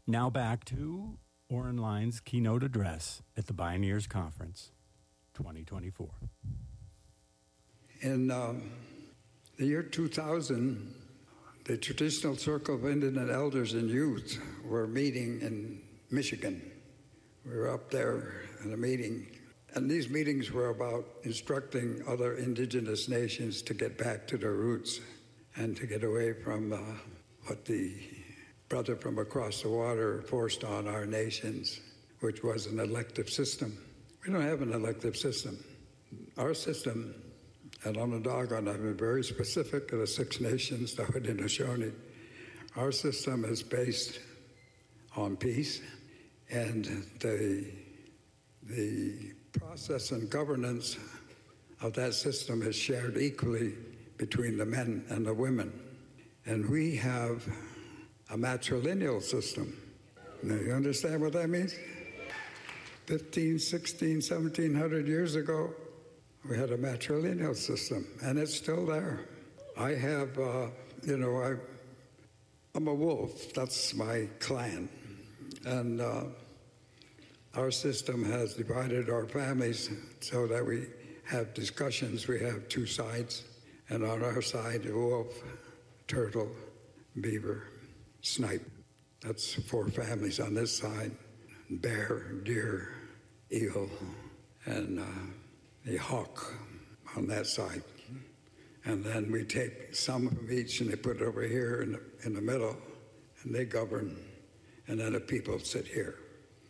Now back to Oren Lyne's keynote address at the Bioneers Conference 2024. In the year 2000, the Traditional Circle of Indian Elders and Youth were meeting in Michigan. We were up there in a meeting, and these meetings were about instructing other indigenous nations to get back to their roots and to get away from what the brother from across the water forced on our nations, which was an elective system. We don't have an elective system. Our system at Onondaga, I've been very specific to the Six Nations, the Haudenosaunee. Our system is based on peace, and the process and governance of that system is shared equally between the men and the women. And we have a matrilineal system. Now, you understand what that means? 15, 16, 1700 years ago, we had a matrilineal system, and it's still there. I have, I'm a wolf. That's my clan. And our system has divided our families so that we have discussions. We have two sides, and on our side, wolf, turtle, beaver, snipe. That's four families on this side. Bear, deer, eagle, and the hawk on that side. And then we take some from each and they put it over here in the middle, and they govern, and then the people sit here.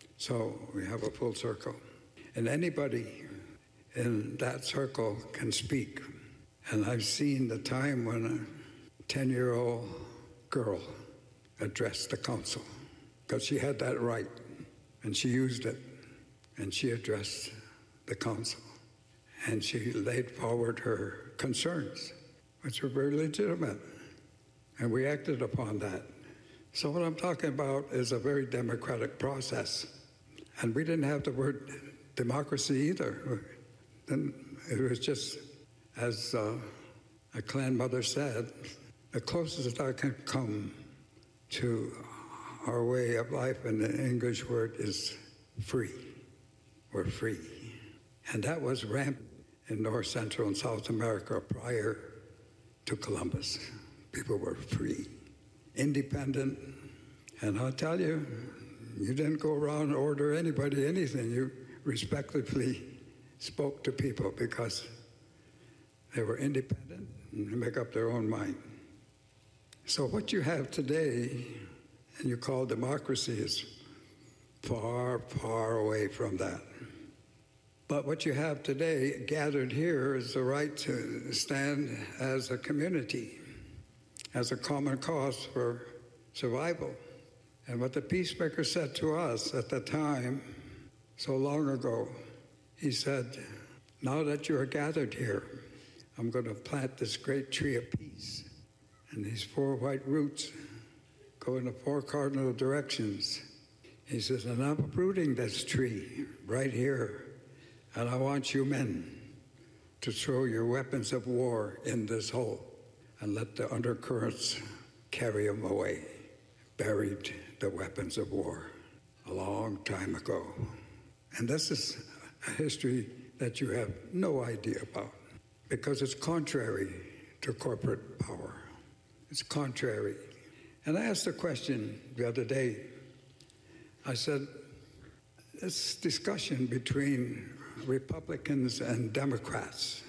So we have a full circle. And anybody in that circle can speak. And I've seen the time when a 10-year-old girl addressed the council, because she had that right, and she used it, and she addressed the council. And she laid forward her concerns, which were very legitimate, and we acted upon that. So what I'm talking about is a very democratic process, and we didn't have the word democracy either. Then it was just, as a clan mother said, the closest I can come to our way of life, and the English word is free. We're free. And that was rampant in North, Central, and South America prior to Columbus. People were free, independent. And I'll tell you, you didn't go around and order anybody anything. You respectfully spoke to people because they were independent and they make up their own mind. So what you have today, and you call democracy, is far, far away from that. But what you have today gathered here is the right to stand as a community, as a common cause for survival. And what the peacemaker said to us at the time, so long ago, he said, now that you are gathered here, I'm going to plant this great tree of peace. And these four white roots go in the four cardinal directions. He says, and I'm uprooting this tree right here. And I want you men to throw your weapons of war in this hole and let the undercurrents carry them away. Buried the weapons of war a long time ago. And this is a history that you have no idea about because it's contrary to corporate power. It's contrary. And I asked a question the other day. I said, this discussion between Republicans and Democrats,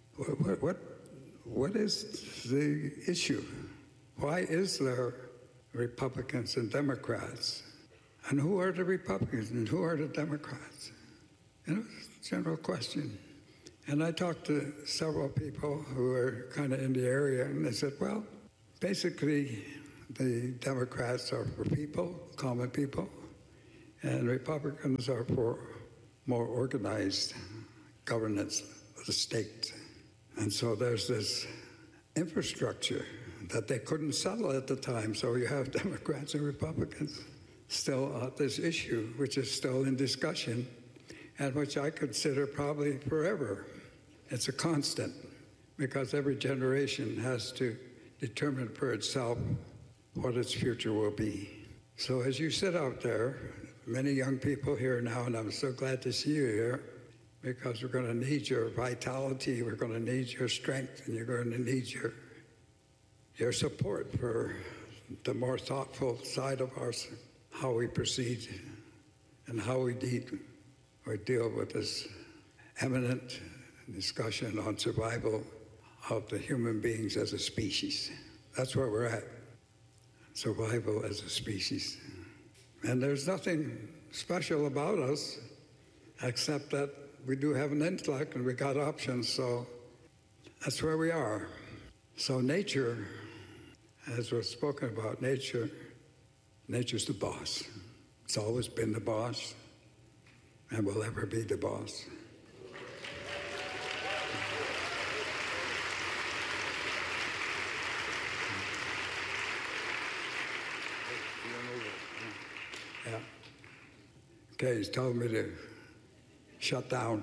what is the issue? Why is there Republicans and Democrats? And who are the Republicans and who are the Democrats? You know, it's a general question. And I talked to several people who are kind of in the area, and they said, well, basically the Democrats are for people, common people, and Republicans are for more organized governance of the state. And so there's this infrastructure that they couldn't settle at the time. So you have Democrats and Republicans still on this issue, which is still in discussion, and which I consider probably forever. It's a constant, because every generation has to determine for itself what its future will be. So as you sit out there, many young people here now, and I'm so glad to see you here, because we're going to need your vitality, we're going to need your strength, and you're going to need your support for the more thoughtful side of ours, how we proceed and how we deal with this eminent discussion on survival of the human beings as a species. That's where we're at, survival as a species. And there's nothing special about us except that we do have an intellect and we got options, so that's where we are. So nature, as was spoken about, nature's the boss. It's always been the boss and will ever be the boss. Yeah. Okay, he's telling me to shut down.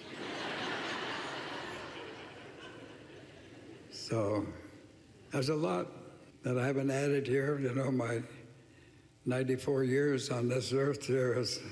So there's a lot that I haven't added here. You know, my 94 years on this earth here is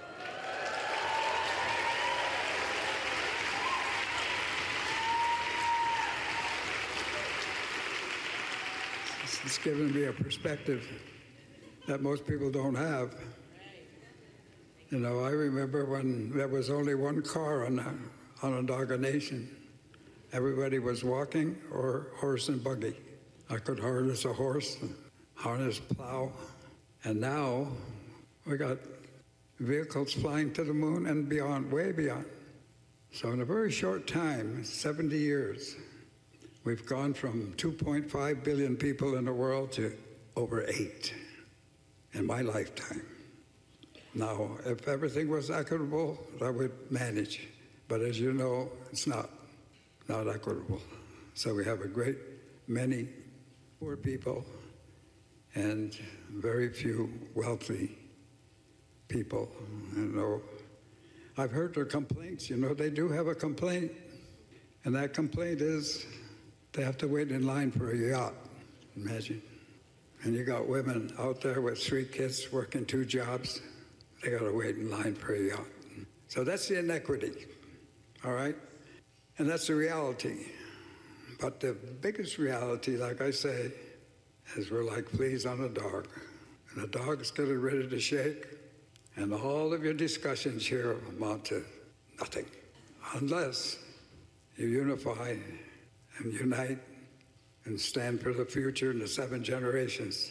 it's given me a perspective that most people don't have. You know, I remember when there was only one car on Onondaga Nation. Everybody was walking or horse and buggy. I could harness a horse, harness plow, and now we got vehicles flying to the moon and beyond, way beyond. So in a very short time, 70 years, we've gone from 2.5 billion people in the world to over 8 in my lifetime. Now, if everything was equitable, I would manage. But as you know, it's not equitable. So we have a great many poor people and very few wealthy people. You know, I've heard their complaints. You know, they do have a complaint. And that complaint is they have to wait in line for a yacht. Imagine. And you got women out there with 3 kids working 2 jobs. They got to wait in line for a yacht. So that's the inequity, all right? And that's the reality. But the biggest reality, like I say, is we're like fleas on a dog. And the dog's getting ready to shake, and all of your discussions here amount to nothing. Unless you unify and unite and stand for the future in the 7 generations.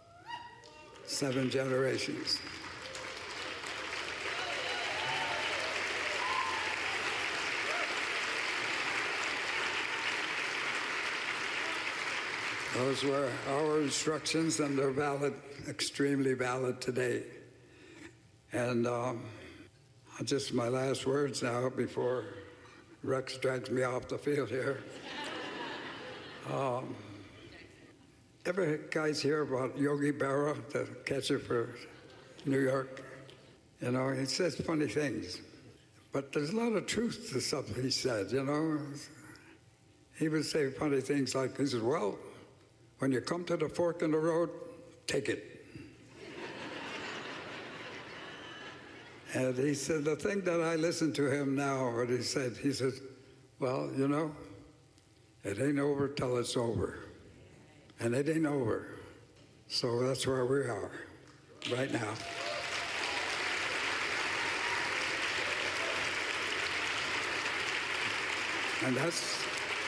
7 generations. Those were our instructions, and they're valid, extremely valid today. And just my last words now before Rex drags me off the field here. Ever guys hear about Yogi Berra, the catcher for New York? You know, he says funny things, but there's a lot of truth to something he said, you know. He would say funny things like, he says, well, when you come to the fork in the road, take it. And he said, the thing that I listen to him now, what he says, well, you know, it ain't over till it's over. And it ain't over. So that's where we are right now. And that's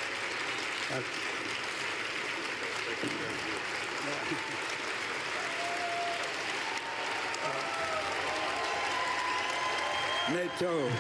NATO.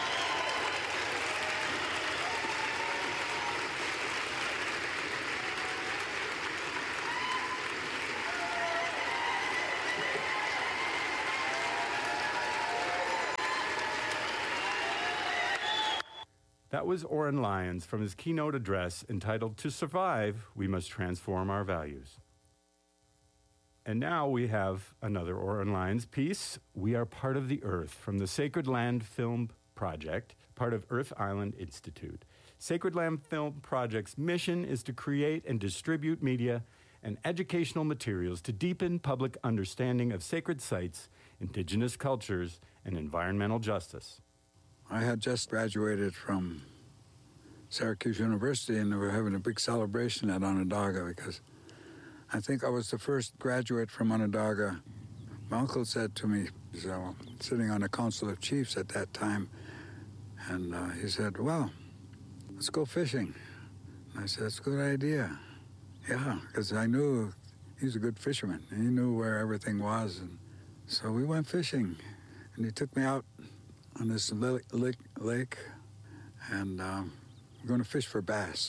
That was Oren Lyons from his keynote address entitled, "To Survive, We Must Transform Our Values." And now we have another Oren Lyons piece, "We Are Part of the Earth," from the Sacred Land Film Project, part of Earth Island Institute. Sacred Land Film Project's mission is to create and distribute media and educational materials to deepen public understanding of sacred sites, indigenous cultures, and environmental justice. I had just graduated from Syracuse University, and they were having a big celebration at Onondaga because I think I was the first graduate from Onondaga. My uncle said to me, sitting on the Council of Chiefs at that time, and he said, well, let's go fishing. And I said, that's a good idea. Yeah, because I knew he's a good fisherman. And he knew where everything was. And so we went fishing, and he took me out on this lake, and we're going to fish for bass.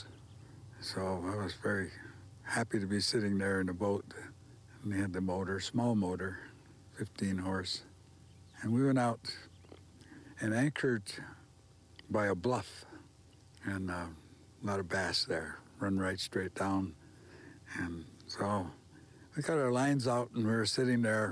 So I was very happy to be sitting there in the boat. And they had the motor, small motor, 15 horse. And we went out and anchored by a bluff, and a lot of bass there, run right straight down. And so we got our lines out, and we were sitting there,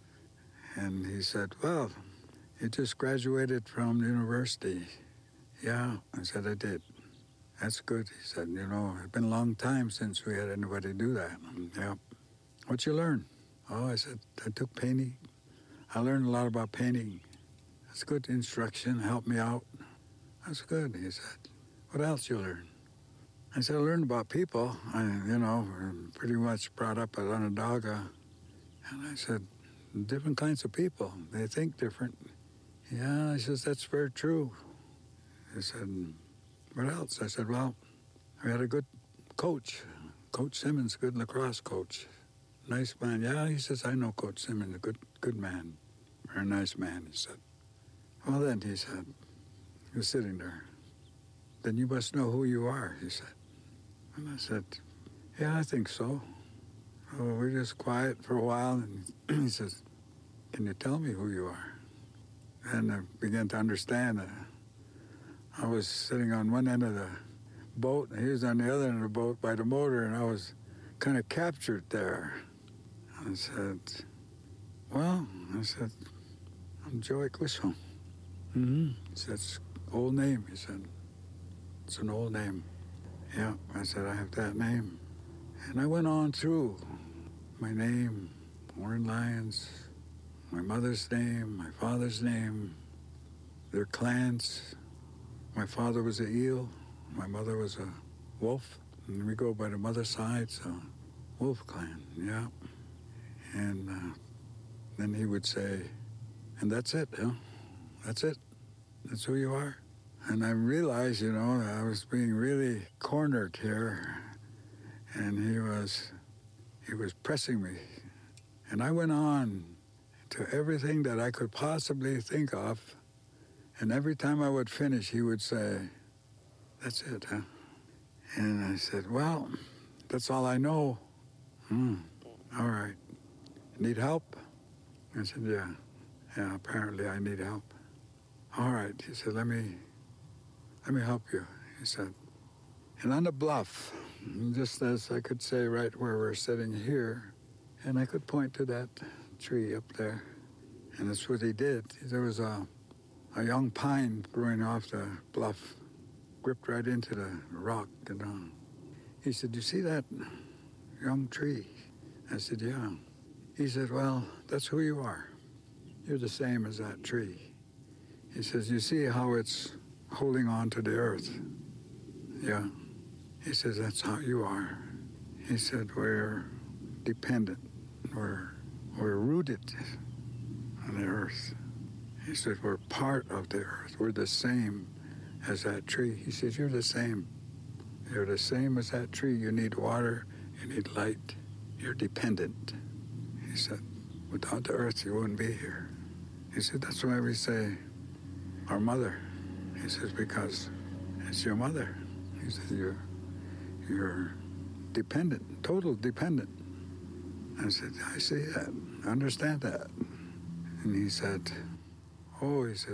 and he said, well, you just graduated from the university. Yeah, I said, I did. That's good. He said, it's been a long time since we had anybody do that. Yeah. What'd you learn? Oh, I said, I took painting. I learned a lot about painting. That's good instruction, helped me out. That's good, he said. What else you learn? I said, I learned about people. We're pretty much brought up at Onondaga. And I said, different kinds of people. They think different. Yeah, I said, that's very true. He said, what else? I said, well, we had a good coach. Coach Simmons, good lacrosse coach. Nice man. Yeah, he says, I know Coach Simmons, a good man. Very nice man, he said. Well, then, he said, he was sitting there. Then you must know who you are, he said. And I said, yeah, I think so. So we're just quiet for a while, and he says, can you tell me who you are? And I began to understand that I was sitting on one end of the boat, and he was on the other end of the boat by the motor, and I was kind of captured there. I said, well, I'm Joey Quisson. Mm-hmm. He said, it's an old name. He said, it's an old name. Yeah, I said, I have that name. And I went on through my name, Warren Lyons, my mother's name, my father's name, their clans. My father was an eel. My mother was a wolf. And we go by the mother's side, so Wolf Clan, yeah. And then he would say, and that's it, huh? That's it. That's who you are. And I realized, I was being really cornered here. And he was pressing me. And I went on to everything that I could possibly think of. And every time I would finish, he would say, that's it, huh? And I said, well, that's all I know. All right. Need help? I said, yeah. Yeah, apparently I need help. All right. He said, let me help you, he said. And on the bluff, just as I could say right where we're sitting here, and I could point to that tree up there. And that's what he did. There was a young pine growing off the bluff, gripped right into the rock. He said, you see that young tree? I said, yeah. He said, well, that's who you are. You're the same as that tree. He says, you see how it's holding on to the earth? Yeah. He says, that's how you are. He said, we're dependent. We're rooted on the earth. He said, we're part of the earth. We're the same as that tree. He says, you're the same. You're the same as that tree. You need water. You need light. You're dependent. He said, without the earth, you wouldn't be here. He said, that's why we say, our mother. He says, because it's your mother. He said, you're dependent, total dependent. I said, I see that. I understand that. And he said, oh, he said,